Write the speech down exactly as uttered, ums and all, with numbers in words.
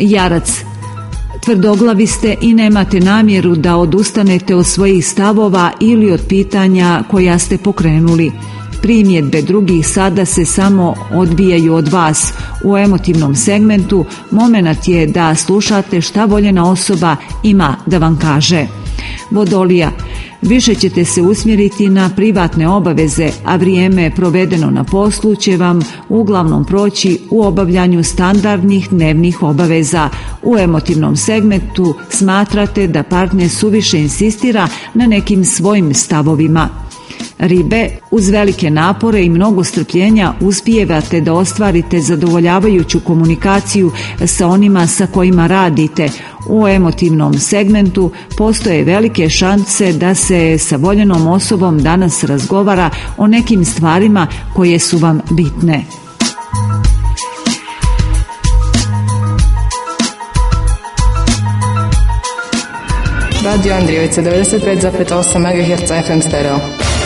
Jarac: tvrdoglavi ste i nemate namjeru da odustanete od svojih stavova ili od pitanja koja ste pokrenuli. Primjedbe drugih sada se samo odbijaju od vas. U emotivnom segmentu momenat je da slušate šta voljena osoba ima da vam kaže. Vodolija: više ćete se usmjeriti na privatne obaveze, a vrijeme provedeno na poslu će vam uglavnom proći u obavljanju standardnih dnevnih obaveza. U emotivnom segmentu smatrate da partner suviše insistira na nekim svojim stavovima. Ribe: uz velike napore i mnogo strpljenja uspijevate da ostvarite zadovoljavajuću komunikaciju sa onima sa kojima radite. U emotivnom segmentu postoje velike šanse da se sa voljenom osobom danas razgovara o nekim stvarima koje su vam bitne. Radio Andrijevica devedeset pet zarez osam megaherca F M stereo.